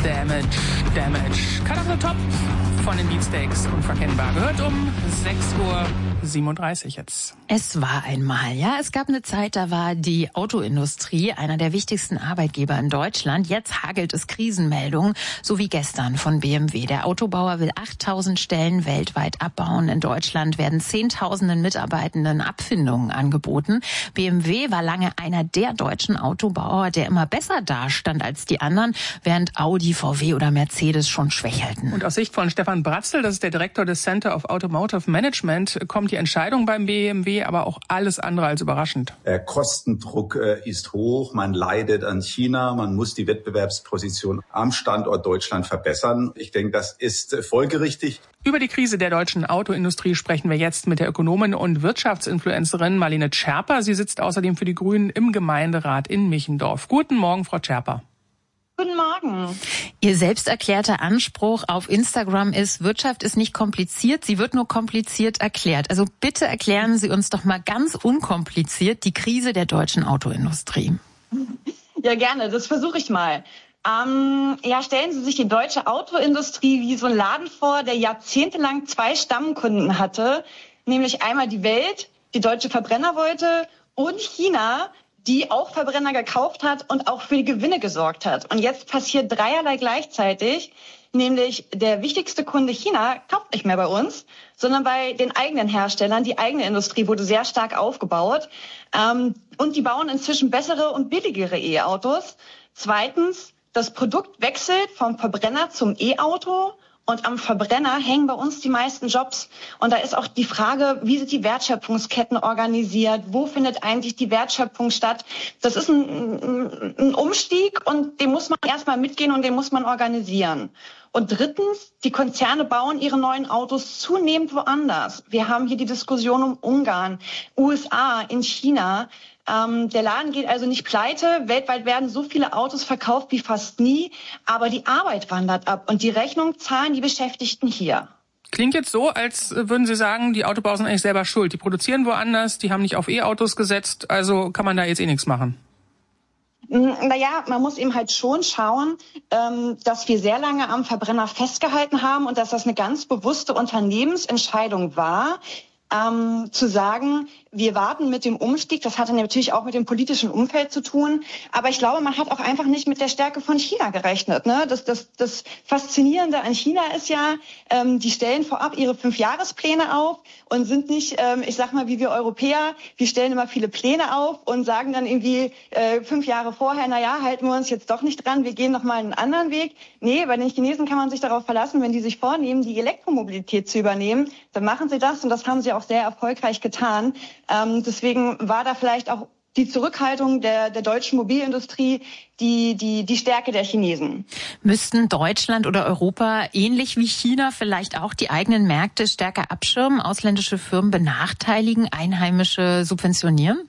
Damage. Cut of the Top von den Beatsteaks, unverkennbar. Gehört um 6:37 Uhr jetzt. Es war einmal, ja. Es gab eine Zeit, da war die Autoindustrie einer der wichtigsten Arbeitgeber in Deutschland. Jetzt hagelt es Krisenmeldungen, so wie gestern von BMW. Der Autobauer will 8.000 Stellen weltweit abbauen. In Deutschland werden Zehntausenden Mitarbeitenden Abfindungen angeboten. BMW war lange einer der deutschen Autobauer, der immer besser dastand als die anderen, während Audi, VW oder Mercedes schon schwächelten. Und aus Sicht von Stefan Bratzel, das ist der Direktor des Center of Automotive Management, kommt die Entscheidung beim BMW aber auch alles andere als überraschend. Der Kostendruck ist hoch, man leidet an China, man muss die Wettbewerbsposition am Standort Deutschland verbessern. Ich denke, das ist folgerichtig. Über die Krise der deutschen Autoindustrie sprechen wir jetzt mit der Ökonomin und Wirtschaftsinfluencerin Marlene Scherper. Sie sitzt außerdem für die Grünen im Gemeinderat in Michendorf. Guten Morgen, Frau Scherper. Guten Morgen. Ihr selbst erklärter Anspruch auf Instagram ist, Wirtschaft ist nicht kompliziert, sie wird nur kompliziert erklärt. Also bitte erklären Sie uns doch mal ganz unkompliziert die Krise der deutschen Autoindustrie. Ja, gerne, das versuche ich mal. Stellen Sie sich die deutsche Autoindustrie wie so einen Laden vor, der jahrzehntelang 2 Stammkunden hatte, nämlich einmal die Welt, die deutsche Verbrennerbeute, und China, die auch Verbrenner gekauft hat und auch für die Gewinne gesorgt hat. Und jetzt passiert dreierlei gleichzeitig, nämlich der wichtigste Kunde China kauft nicht mehr bei uns, sondern bei den eigenen Herstellern. Die eigene Industrie wurde sehr stark aufgebaut. Und die bauen inzwischen bessere und billigere E-Autos. Zweitens, das Produkt wechselt vom Verbrenner zum E-Auto. Und am Verbrenner hängen bei uns die meisten Jobs. Und da ist auch die Frage, wie sind die Wertschöpfungsketten organisiert? Wo findet eigentlich die Wertschöpfung statt? Das ist ein Umstieg und den muss man erstmal mitgehen und den muss man organisieren. Und drittens, die Konzerne bauen ihre neuen Autos zunehmend woanders. Wir haben hier die Diskussion um Ungarn, USA, in China. Der Laden geht also nicht pleite. Weltweit werden so viele Autos verkauft wie fast nie. Aber die Arbeit wandert ab und die Rechnung zahlen die Beschäftigten hier. Klingt jetzt so, als würden Sie sagen, die Autobauer sind eigentlich selber schuld. Die produzieren woanders, die haben nicht auf E-Autos gesetzt, also kann man da jetzt nichts machen. Naja, man muss eben halt schon schauen, dass wir sehr lange am Verbrenner festgehalten haben und dass das eine ganz bewusste Unternehmensentscheidung war, zu sagen, wir warten mit dem Umstieg. Das hatte natürlich auch mit dem politischen Umfeld zu tun. Aber ich glaube, man hat auch einfach nicht mit der Stärke von China gerechnet. Ne? Das Faszinierende an China ist ja, die stellen vorab ihre 5-Jahrespläne auf und sind nicht, ich sag mal, wie wir Europäer, wir stellen immer viele Pläne auf und sagen dann irgendwie 5 Jahre vorher, halten wir uns jetzt doch nicht dran, wir gehen noch mal einen anderen Weg. Nee, bei den Chinesen kann man sich darauf verlassen, wenn die sich vornehmen, die Elektromobilität zu übernehmen, dann machen sie das und das haben sie auch sehr erfolgreich getan. Deswegen war da vielleicht auch die Zurückhaltung der deutschen Mobilindustrie die Stärke der Chinesen. Müssten Deutschland oder Europa ähnlich wie China vielleicht auch die eigenen Märkte stärker abschirmen, ausländische Firmen benachteiligen, einheimische subventionieren?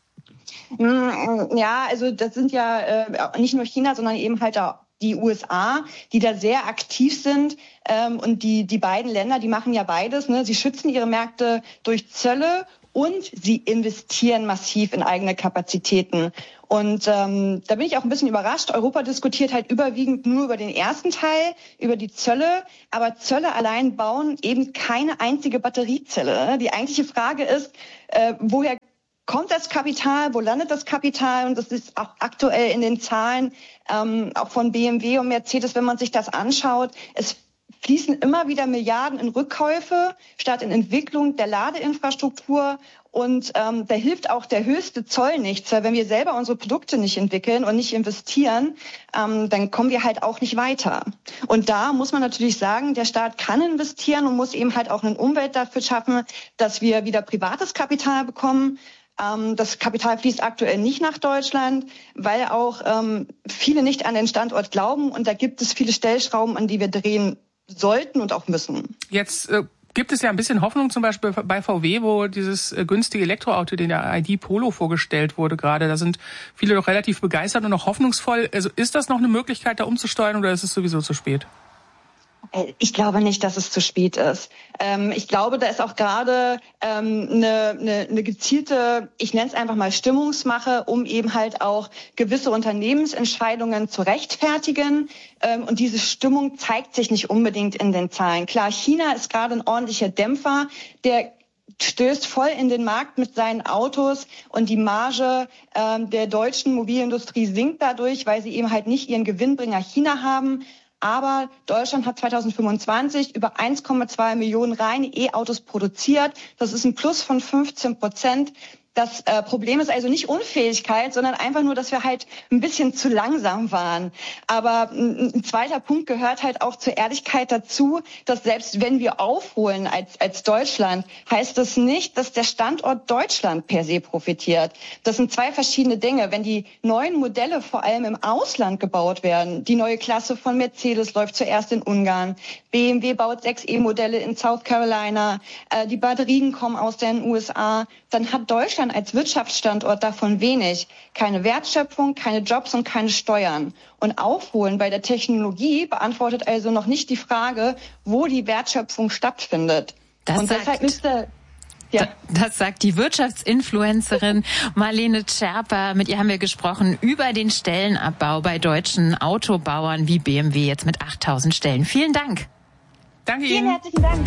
Ja, also das sind ja nicht nur China, sondern eben halt auch die USA, die da sehr aktiv sind. Und die beiden Länder, die machen ja beides. Ne? Sie schützen ihre Märkte durch Zölle und sie investieren massiv in eigene Kapazitäten. Und da bin ich auch ein bisschen überrascht. Europa diskutiert halt überwiegend nur über den ersten Teil, über die Zölle. Aber Zölle allein bauen eben keine einzige Batteriezelle. Die eigentliche Frage ist, woher kommt das Kapital, wo landet das Kapital? Und das ist auch aktuell in den Zahlen auch von BMW und Mercedes, wenn man sich das anschaut. Es fließen immer wieder Milliarden in Rückkäufe statt in Entwicklung der Ladeinfrastruktur. Und da hilft auch der höchste Zoll nichts, weil wenn wir selber unsere Produkte nicht entwickeln und nicht investieren, dann kommen wir halt auch nicht weiter. Und da muss man natürlich sagen, der Staat kann investieren und muss eben halt auch eine Umwelt dafür schaffen, dass wir wieder privates Kapital bekommen. Das Kapital fließt aktuell nicht nach Deutschland, weil auch viele nicht an den Standort glauben. Und da gibt es viele Stellschrauben, an die wir drehen sollten und auch müssen. Jetzt gibt es ja ein bisschen Hoffnung, zum Beispiel bei VW, wo dieses günstige Elektroauto, den der ID Polo vorgestellt wurde gerade. Da sind viele doch relativ begeistert und noch hoffnungsvoll. Also ist das noch eine Möglichkeit, da umzusteuern oder ist es sowieso zu spät? Ich glaube nicht, dass es zu spät ist. Ich glaube, da ist auch gerade eine gezielte, ich nenne es einfach mal Stimmungsmache, um eben halt auch gewisse Unternehmensentscheidungen zu rechtfertigen. Und diese Stimmung zeigt sich nicht unbedingt in den Zahlen. Klar, China ist gerade ein ordentlicher Dämpfer, der stößt voll in den Markt mit seinen Autos und die Marge der deutschen Mobilindustrie sinkt dadurch, weil sie eben halt nicht ihren Gewinnbringer China haben. Aber Deutschland hat 2025 über 1,2 Millionen reine E-Autos produziert. Das ist ein Plus von 15%. Das Problem ist also nicht Unfähigkeit, sondern einfach nur, dass wir halt ein bisschen zu langsam waren. Aber ein zweiter Punkt gehört halt auch zur Ehrlichkeit dazu, dass selbst wenn wir aufholen als Deutschland, heißt das nicht, dass der Standort Deutschland per se profitiert. Das sind zwei verschiedene Dinge. Wenn die neuen Modelle vor allem im Ausland gebaut werden, die neue Klasse von Mercedes läuft zuerst in Ungarn, BMW baut 6 E-Modelle in South Carolina, die Batterien kommen aus den USA, dann hat Deutschland als Wirtschaftsstandort davon wenig. Keine Wertschöpfung, keine Jobs und keine Steuern. Und Aufholen bei der Technologie beantwortet also noch nicht die Frage, wo die Wertschöpfung stattfindet. Das sagt die Wirtschaftsinfluencerin Marlene Scherper. Mit ihr haben wir gesprochen über den Stellenabbau bei deutschen Autobauern wie BMW jetzt mit 8.000 Stellen. Vielen Dank. Danke Ihnen. Vielen herzlichen Dank.